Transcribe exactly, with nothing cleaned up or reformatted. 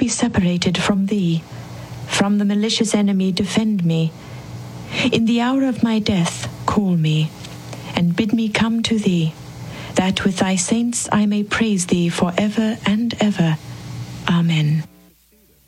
be separated from thee. From the malicious enemy defend me. In the hour of my death call me, and bid me come to thee, that with thy saints I may praise thee for ever and ever. Amen.